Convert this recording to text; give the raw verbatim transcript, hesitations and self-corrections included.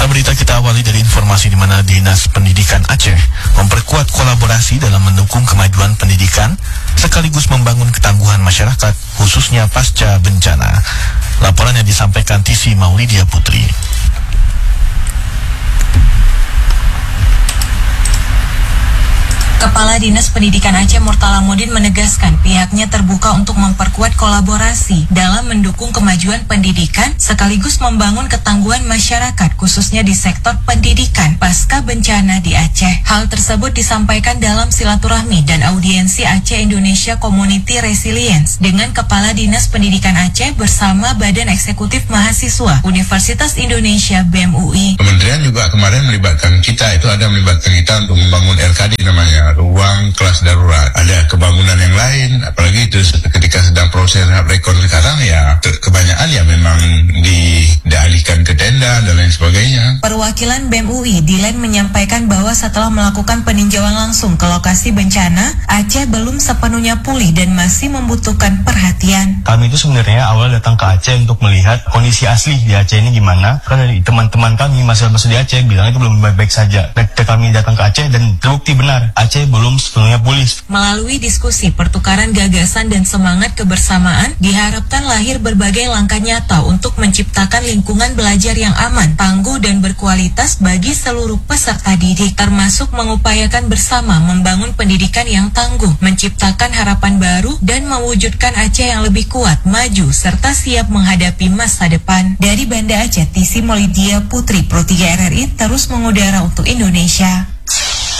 Berita kita awali dari informasi di mana Dinas Pendidikan Aceh memperkuat kolaborasi dalam mendukung kemajuan pendidikan sekaligus membangun ketangguhan masyarakat khususnya pasca bencana. Laporan yang disampaikan Tisi Maulidia Putri. Kepala Dinas Pendidikan Aceh Murtalamuddin menegaskan pihaknya terbuka untuk memperkuat kolaborasi dalam mendukung kemajuan pendidikan sekaligus membangun ketangguhan masyarakat khususnya di sektor pendidikan pasca bencana di Aceh. Hal tersebut disampaikan dalam silaturahmi dan audiensi Aceh Indonesia Community Resilience dengan Kepala Dinas Pendidikan Aceh bersama Badan Eksekutif Mahasiswa Universitas Indonesia B E M U I. Kementerian juga kemarin melibatkan kita, itu ada melibatkan kita untuk membangun R K D namanya, ruang kelas darurat. Ada kebangunan yang lain, apalagi itu ketika sedang proses rekor sekarang ya kebanyakan ya memang di, dialihkan ke tenda dan lain sebagainya. Perwakilan B E M U I Dilen menyampaikan bahwa setelah melakukan peninjauan langsung ke lokasi bencana, Aceh belum sepenuhnya pulih dan masih membutuhkan perhatian. Kami itu sebenarnya awal datang ke Aceh untuk melihat kondisi asli di Aceh ini gimana. Karena dari teman-teman kami mahasiswa di Aceh bilang itu belum baik-baik saja. Ketika kami datang ke Aceh dan terbukti benar, Aceh belum sepenuhnya pulih. Melalui diskusi, pertukaran gagasan dan semangat kebersamaan, diharapkan lahir berbagai langkah nyata untuk menciptakan lingkungan belajar yang aman, tangguh dan berkualitas bagi seluruh peserta didik, termasuk mengupayakan bersama membangun pendidikan yang tangguh, menciptakan harapan baru dan mewujudkan Aceh yang lebih kuat, maju serta siap menghadapi masa depan. Dari Banda Aceh, Tisi Maulidia Putri, Pro tiga R R I terus mengudara untuk Indonesia.